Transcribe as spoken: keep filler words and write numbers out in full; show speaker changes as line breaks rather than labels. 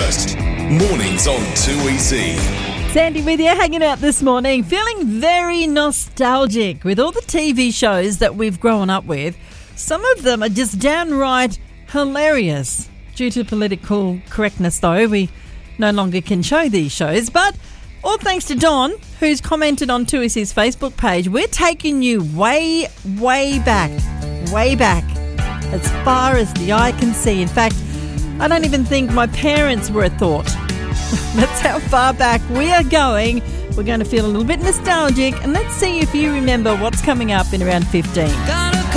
First. Mornings on two E Z.
Sandy with you, hanging out this morning, feeling very nostalgic with all the T V shows that we've grown up with. Some of them are just downright hilarious. Due to political correctness, though, we no longer can show these shows. But all thanks to Don, who's commented on two E Z's Facebook page, we're taking you way, way back, way back, as far as the eye can see. In fact, I don't even think my parents were a thought. That's how far back we are going. We're going to feel a little bit nostalgic, and let's see if you remember what's coming up in around fifteen.